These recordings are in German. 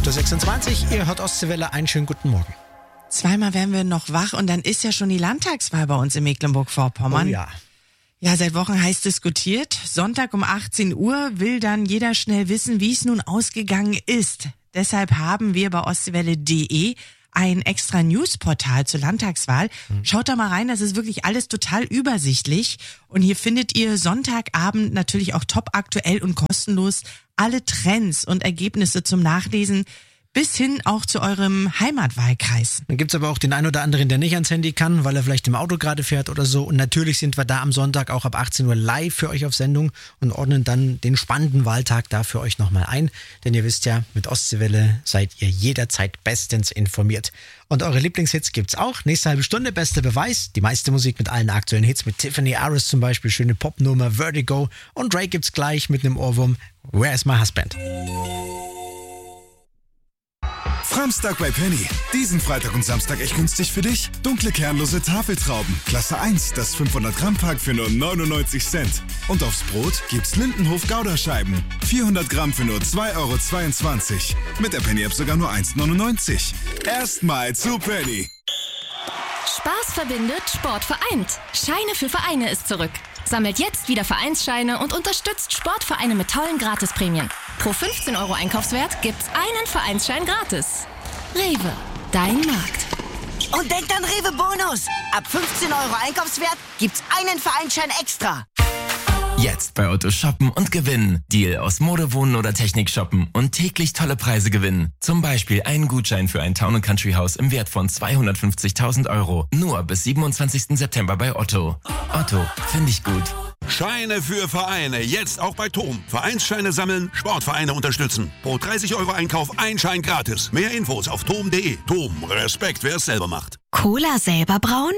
8.26 Uhr, ihr hört Ostseewelle, einen schönen guten Morgen. Zweimal werden wir noch wach und dann ist ja schon die Landtagswahl bei uns in Mecklenburg-Vorpommern. Oh ja. Ja, seit Wochen heiß diskutiert. Sonntag um 18 Uhr will dann jeder schnell wissen, wie es nun ausgegangen ist. Deshalb haben wir bei ostseewelle.de ein extra Newsportal zur Landtagswahl. Schaut da mal rein, das ist wirklich alles total übersichtlich. Und hier findet ihr Sonntagabend natürlich auch top aktuell und kostenlos alle Trends und Ergebnisse zum Nachlesen, bis hin auch zu eurem Heimatwahlkreis. Dann gibt's aber auch den einen oder anderen, der nicht ans Handy kann, weil er vielleicht im Auto gerade fährt oder so. Und natürlich sind wir da am Sonntag auch ab 18 Uhr live für euch auf Sendung und ordnen dann den spannenden Wahltag da für euch nochmal ein. Denn ihr wisst ja, mit Ostseewelle seid ihr jederzeit bestens informiert. Und eure Lieblingshits gibt's auch. Nächste halbe Stunde, bester Beweis. Die meiste Musik mit allen aktuellen Hits, mit Tiffany Aris zum Beispiel, schöne Popnummer, Vertigo. Und Drake gibt's gleich mit einem Ohrwurm, Where's My Husband? Framstag bei Penny. Diesen Freitag und Samstag echt günstig für dich. Dunkle kernlose Tafeltrauben. Klasse 1, das 500 Gramm Pack für nur 99 Cent. Und aufs Brot gibt's Lindenhof Gouda-Scheiben. 400 Gramm für nur 2,22 €. Mit der Penny-App sogar nur 1,99 €. Erstmal zu Penny. Spaß verbindet, Sport vereint. Scheine für Vereine ist zurück. Sammelt jetzt wieder Vereinsscheine und unterstützt Sportvereine mit tollen Gratisprämien. Pro 15 € Einkaufswert gibt's einen Vereinsschein gratis. Rewe, dein Markt. Und denkt an Rewe Bonus. Ab 15 € Einkaufswert gibt's einen Vereinsschein extra. Jetzt bei Otto shoppen und gewinnen. Deal aus Mode, Wohnen oder Technik shoppen und täglich tolle Preise gewinnen. Zum Beispiel einen Gutschein für ein Town & Country Haus im Wert von 250.000 €. Nur bis 27. September bei Otto. Otto, finde ich gut. Scheine für Vereine, jetzt auch bei TOM. Vereinsscheine sammeln, Sportvereine unterstützen. Pro 30 € Einkauf ein Schein gratis. Mehr Infos auf tom.de. TOM, Respekt, wer es selber macht. Cola selber brauen?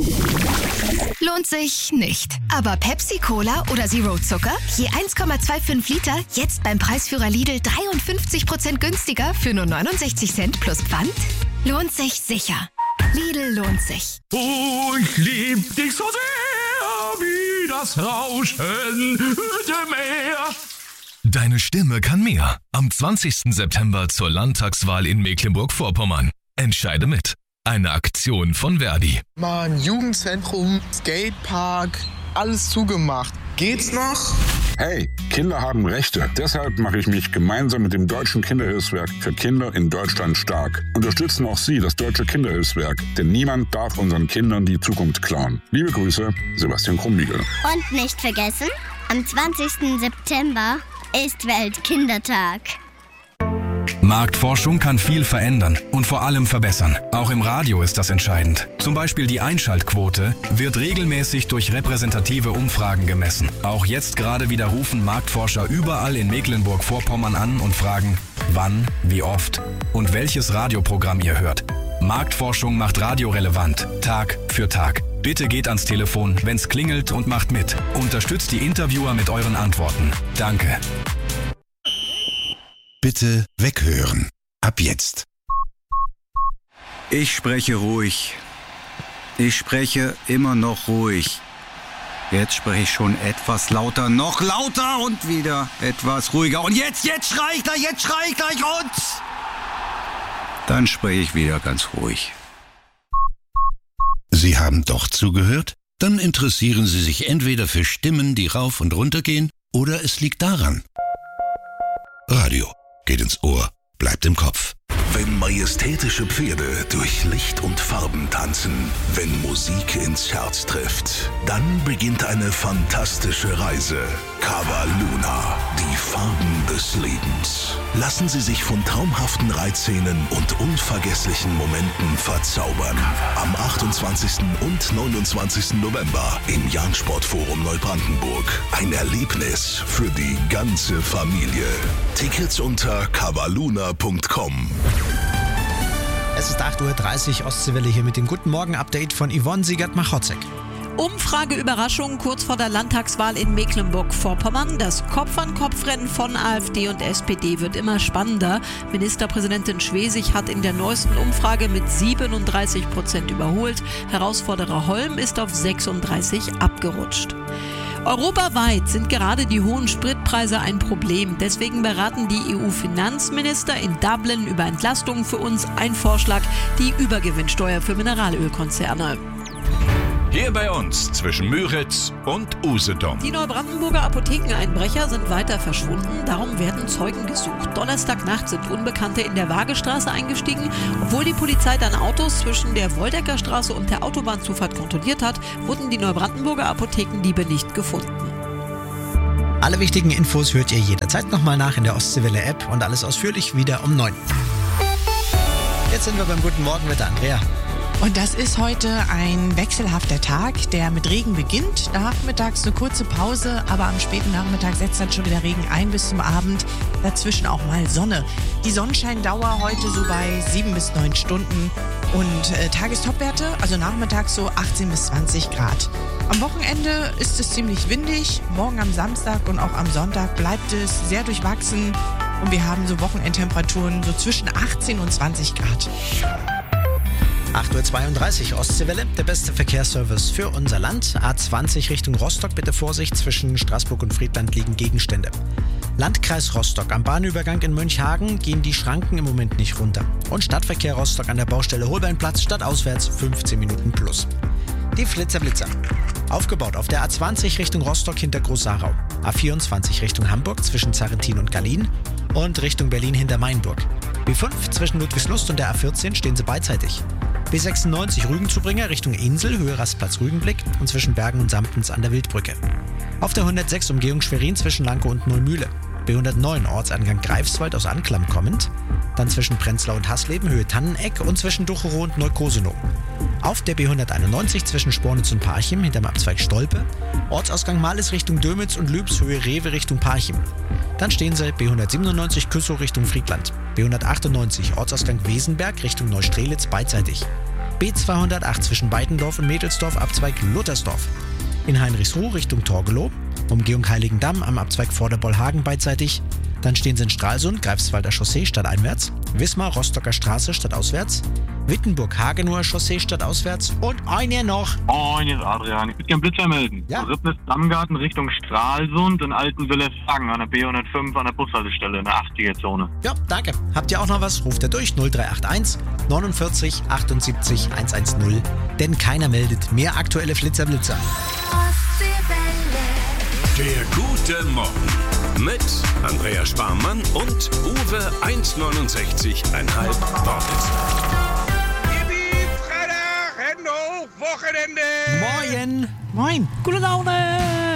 Lohnt sich nicht. Aber Pepsi-Cola oder Zero Zucker? Je 1,25 Liter, jetzt beim Preisführer Lidl 53% günstiger für nur 69 Cent plus Pfand? Lohnt sich sicher. Lidl lohnt sich. Oh, ich lieb dich so sehr, wie das Rauschen dem Meer. Deine Stimme kann mehr. Am 20. September zur Landtagswahl in Mecklenburg-Vorpommern. Entscheide mit. Eine Aktion von Verdi. Mann, Jugendzentrum, Skatepark, alles zugemacht. Geht's noch? Hey, Kinder haben Rechte. Deshalb mache ich mich gemeinsam mit dem Deutschen Kinderhilfswerk für Kinder in Deutschland stark. Unterstützen auch Sie das Deutsche Kinderhilfswerk, denn niemand darf unseren Kindern die Zukunft klauen. Liebe Grüße, Sebastian Krumbiegel. Und nicht vergessen, am 20. September ist Weltkindertag. Marktforschung kann viel verändern und vor allem verbessern. Auch im Radio ist das entscheidend. Zum Beispiel die Einschaltquote wird regelmäßig durch repräsentative Umfragen gemessen. Auch jetzt gerade wieder rufen Marktforscher überall in Mecklenburg-Vorpommern an und fragen, wann, wie oft und welches Radioprogramm ihr hört. Marktforschung macht Radio relevant, Tag für Tag. Bitte geht ans Telefon, wenn's klingelt und macht mit. Unterstützt die Interviewer mit euren Antworten. Danke. Bitte weghören. Ab jetzt. Ich spreche ruhig. Ich spreche immer noch ruhig. Jetzt spreche ich schon etwas lauter, noch lauter und wieder etwas ruhiger. Und jetzt schrei ich gleich und... Dann spreche ich wieder ganz ruhig. Sie haben doch zugehört? Dann interessieren Sie sich entweder für Stimmen, die rauf und runter gehen, oder es liegt daran. Radio. Geht ins Ohr, bleibt im Kopf. Wenn majestätische Pferde durch Licht und Farben tanzen, wenn Musik ins Herz trifft, dann beginnt eine fantastische Reise. Cava Luna, die Farben des Lebens. Lassen Sie sich von traumhaften Reitszenen und unvergesslichen Momenten verzaubern. Am 28. und 29. November im Jagdsportforum Neubrandenburg. Ein Erlebnis für die ganze Familie. Tickets unter cavaluna.com. Es ist 8.30 Uhr, Ostseewelle hier mit dem Guten Morgen-Update von Yvonne Siegert-Machotzek. Umfrageüberraschung kurz vor der Landtagswahl in Mecklenburg-Vorpommern. Das Kopf-an-Kopf-Rennen von AfD und SPD wird immer spannender. Ministerpräsidentin Schwesig hat in der neuesten Umfrage mit 37% überholt. Herausforderer Holm ist auf 36 abgerutscht. Europaweit sind gerade die hohen Spritpreise ein Problem. Deswegen beraten die EU-Finanzminister in Dublin über Entlastungen für uns. Ein Vorschlag, die Übergewinnsteuer für Mineralölkonzerne. Hier bei uns zwischen Müritz und Usedom. Die Neubrandenburger Apothekeneinbrecher sind weiter verschwunden, darum werden Zeugen gesucht. Donnerstagnacht sind Unbekannte in der Waagestraße eingestiegen. Obwohl die Polizei dann Autos zwischen der Woldeckerstraße und der Autobahnzufahrt kontrolliert hat, wurden die Neubrandenburger Apothekendiebe nicht gefunden. Alle wichtigen Infos hört ihr jederzeit nochmal nach in der Ostseewelle-App und alles ausführlich wieder um 9. Jetzt sind wir beim Guten Morgenwetter, Andrea. Und das ist heute ein wechselhafter Tag, der mit Regen beginnt. Nachmittags eine kurze Pause, aber am späten Nachmittag setzt dann schon wieder Regen ein bis zum Abend. Dazwischen auch mal Sonne. Die Sonnenscheindauer heute so bei 7 bis 9 Stunden. Und Tagestopwerte, also nachmittags so 18 bis 20 Grad. Am Wochenende ist es ziemlich windig. Morgen am Samstag und auch am Sonntag bleibt es sehr durchwachsen. Und wir haben so Wochenendtemperaturen so zwischen 18 und 20 Grad. 8.32 Uhr Ostseewelle, der beste Verkehrsservice für unser Land. A20 Richtung Rostock, bitte Vorsicht, zwischen Straßburg und Friedland liegen Gegenstände. Landkreis Rostock, am Bahnübergang in Mönchhagen gehen die Schranken im Moment nicht runter. Und Stadtverkehr Rostock an der Baustelle Holbeinplatz, stadtauswärts 15 Minuten plus. Die Flitzer. Aufgebaut auf der A20 Richtung Rostock hinter Groß-Sarau. A24 Richtung Hamburg zwischen Zarrentin und Gallien und Richtung Berlin hinter Mainburg. B5 zwischen Ludwigslust und der A14 stehen sie beidseitig. B96 Rügenzubringer Richtung Insel, Höhe Rastplatz Rügenblick und zwischen Bergen und Samptens an der Wildbrücke. Auf der 106 Umgehung Schwerin zwischen Lankow und Neumühle. B109 Ortsangang Greifswald aus Anklam kommend. Dann zwischen Prenzlau und Hasleben, Höhe Tanneneck und zwischen Ducherow und Neukosenow. Auf der B191 zwischen Spornitz und Parchim hinterm Abzweig Stolpe. Ortsausgang Males Richtung Dömitz und Lübs, Höhe Rewe Richtung Parchim. Dann stehen sie B197 Küssow Richtung Friedland. B198 Ortsausgang Wesenberg Richtung Neustrelitz beidseitig. B208 zwischen Beitendorf und Mädelsdorf Abzweig Luttersdorf. In Heinrichsruh Richtung Torgelow. Umgehung Heiligendamm am Abzweig Vorderbollhagen beidseitig. Dann stehen sie in Stralsund, Greifswalder Chaussee stadteinwärts. Wismar, Rostocker Straße stadtauswärts. Wittenburg, Hagenower Chaussee stadtauswärts. Und einer noch. Moin, hier ist Adrian. Ich würde gerne Blitzer melden. Ja. Rippnis-Dammgarten Richtung Stralsund in Altenwille-Franken an der B105 an der Bushaltestelle in der 80er-Zone. Ja, danke. Habt ihr auch noch was? Ruft ihr durch 0381 49 78 110. Denn keiner meldet mehr aktuelle Blitzer. Der gute Morgen mit Andrea Sparmann und Uwe 1,69,5 Wortwitz. Wochenende! Moin! Gute Laune!